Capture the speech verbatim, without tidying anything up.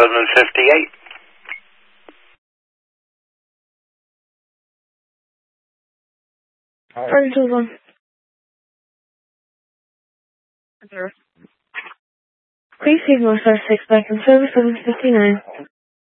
seven fifty-eight. Alright, hold on. Please signal star six back in service seven fifty-nine.